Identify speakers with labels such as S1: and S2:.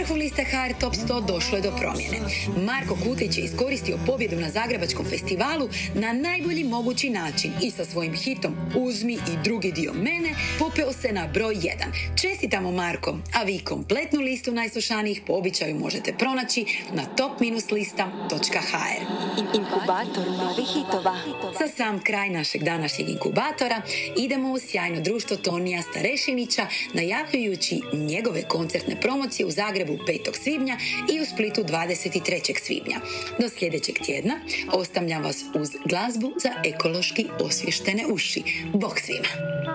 S1: Vrhu liste HR Top 100 došlo je do promjene. Marko Kutić je iskoristio pobjedu na Zagrebačkom festivalu na najbolji mogući način i sa svojim hitom Uzmi i drugi dio mene popeo se na broj 1. Čestitamo Marko, a vi kompletnu listu najslušanijih po običaju možete pronaći na top-lista.hr.
S2: Inkubator novih hitova.
S1: Za sam kraj našeg današnjeg inkubatora idemo u sjajno društvo Tonija Starešinića najavljujući njegove koncertne promocije u Zagrebu 5. svibnja i u Splitu 23. svibnja. Do sljedećeg tjedna ostavljam vas uz glazbu za ekološki osviještene uši. Bok svima!